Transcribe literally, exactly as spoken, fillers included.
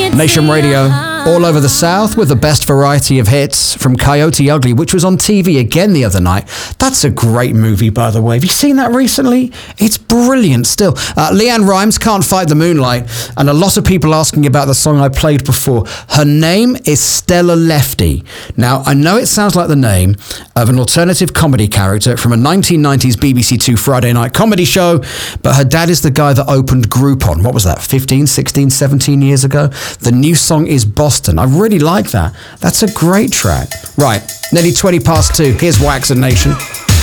Nation Radio, all over the South with the best variety of hits from Coyote Ugly, which was on T V again the other night. That's a great movie, by the way. Have you seen that recently? It's brilliant still. Uh, Leanne Rimes, Can't Fight the Moonlight, and a lot of people asking about the song I played before. Her name is Stella Lefty. Now, I know it sounds like the name of an alternative comedy character from a nineteen nineties B B C Two Friday night comedy show, but her dad is the guy that opened Groupon. What was that, fifteen, sixteen, seventeen years ago? The new song is Boston. I really like that. That's a great track. Right, nearly twenty past two. Here's Wax and Nation.